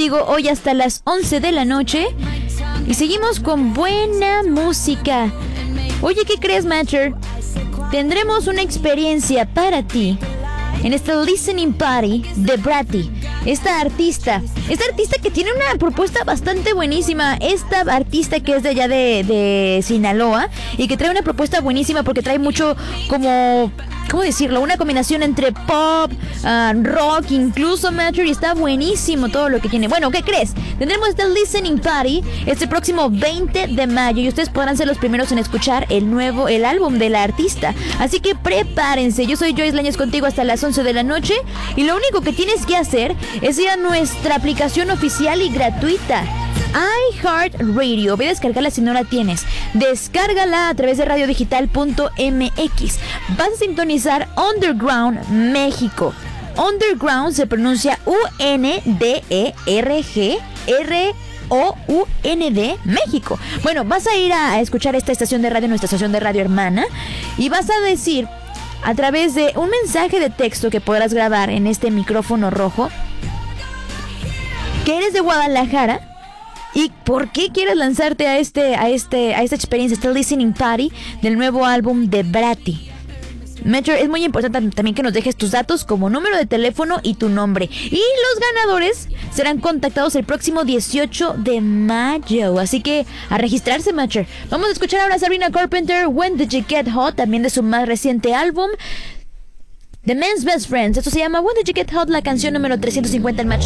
contigo hoy hasta las 11 de la noche. Y seguimos con buena música. Oye, ¿qué crees, Matcher? Tendremos una experiencia para ti en esta listening party de Bratty. Esta artista que tiene una propuesta bastante buenísima. Esta artista que es de allá de Sinaloa y que trae una propuesta buenísima porque trae mucho como... ¿cómo decirlo? Una combinación entre pop, rock, incluso, Matcher, y está buenísimo todo lo que tiene. Bueno, ¿qué crees? Tendremos este listening party este próximo 20 de mayo y ustedes podrán ser los primeros en escuchar el álbum de la artista. Así que prepárense. Yo soy Joyce Lañez contigo hasta las 11 de la noche y lo único que tienes que hacer es ir a nuestra aplicación oficial y gratuita, iHeartRadio. Ve a descargarla si no la tienes. Descárgala a través de radiodigital.mx. Vas a sintonizar Underground México. Underground se pronuncia UNDERGROUND México. Bueno, vas a ir a escuchar esta estación de radio, nuestra estación de radio hermana, y vas a decir a través de un mensaje de texto que podrás grabar en este micrófono rojo que eres de Guadalajara. ¿Y por qué quieres lanzarte a esta experiencia, este listening party del nuevo álbum de Bratty? Matcher, es muy importante también que nos dejes tus datos como número de teléfono y tu nombre. Y los ganadores serán contactados el próximo 18 de mayo. Así que a registrarse, Matcher. Vamos a escuchar ahora a Sabrina Carpenter, When Did You Get Hot, también de su más reciente álbum, The Men's Best Friends. Esto se llama When Did You Get Hot, la canción número 350 en Match.